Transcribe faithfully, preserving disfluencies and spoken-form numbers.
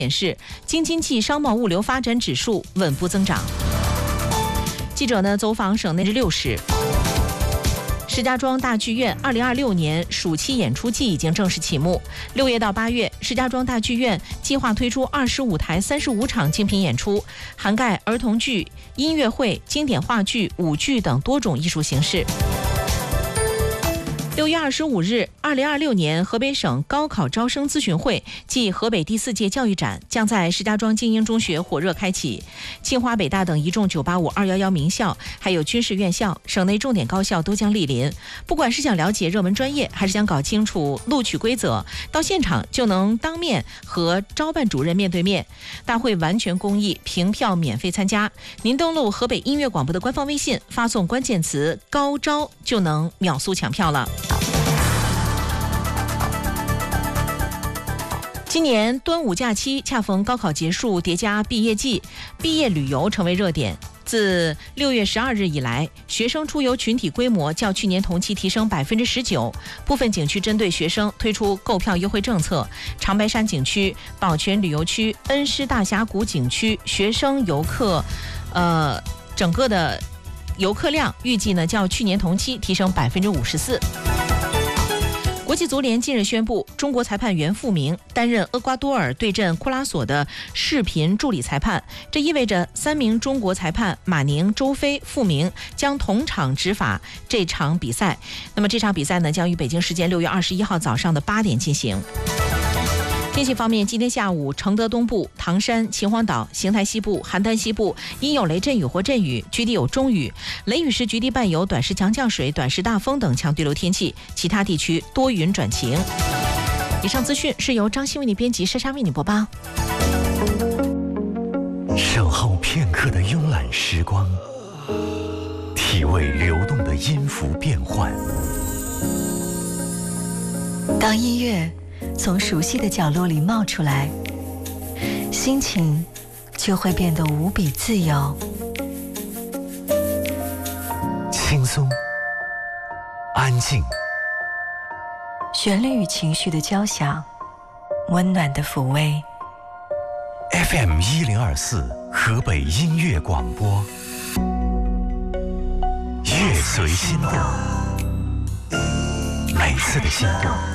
显示，京津冀商贸物流发展指数稳步增长。记者呢走访省内六市。石家庄大剧院二零二六年暑期演出季已经正式启幕。六月到八月，石家庄大剧院计划推出二十五台三十五场精品演出，涵盖儿童剧、音乐会、经典话剧、舞剧等多种艺术形式。六月二十五日，二零二六年河北省高考招生咨询会暨河北第四届教育展将在石家庄精英中学火热开启。清华、北大等一众九八五、二一一名校，还有军事院校、省内重点高校都将莅临。不管是想了解热门专业，还是想搞清楚录取规则，到现场就能当面和招办主任面对面。大会完全公益，凭票免费参加。您登录河北音乐广播的官方微信，发送关键词“高招”就能秒速抢票了。今年端午假期恰逢高考结束，叠加毕业季，毕业旅游成为热点。自六月十二日以来，学生出游群体规模较去年同期提升百分之十九。部分景区针对学生推出购票优惠政策。长白山景区、宝泉旅游区、恩施大峡谷景区学生游客，呃，整个的游客量预计呢较去年同期提升百分之五十四。国际足联近日宣布，中国裁判袁富明担任厄瓜多尔对阵库拉索的视频助理裁判，这意味着三名中国裁判马宁、周飞、富明将同场执法这场比赛。那么这场比赛呢，将于北京时间六月二十一号早上的八点进行。天气方面，今天下午承德东部、唐山、秦皇岛、邢台西部、邯郸西部阴有雷阵雨或阵雨，局地有中雨，雷雨时局地伴有短时强降水、短时大风等强对流天气，其他地区多云转晴。以上资讯是由张欣为你编辑，莎莎为你播报。 守候片刻的慵懒时光，体味流动的音符变换。 当音乐从熟悉的角落里冒出来，心情就会变得无比自由。 轻松，安静， 旋律与情绪的交响，温暖的抚慰。 F M 一零二四河北音乐广播，乐随心动，每次的心动